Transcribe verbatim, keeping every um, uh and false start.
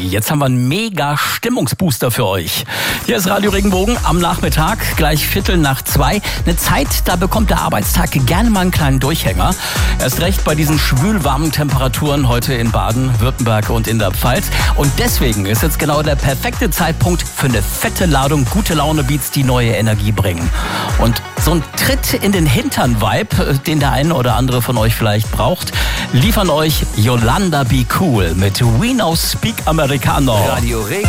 Jetzt haben wir einen mega Stimmungsbooster für euch. Hier ist Radio Regenbogen am Nachmittag, gleich Viertel nach zwei. Eine Zeit, da bekommt der Arbeitstag gerne mal einen kleinen Durchhänger. Erst recht bei diesen schwülwarmen Temperaturen heute in Baden-Württemberg und in der Pfalz. Und deswegen ist jetzt genau der perfekte Zeitpunkt für eine fette Ladung gute Laune-Beats, die neue Energie bringen. Und so ein Tritt in den Hintern-Vibe, den der eine oder andere von euch vielleicht braucht, liefern euch Yolanda Be Cool mit We Now Speak Americano. Radio Regen.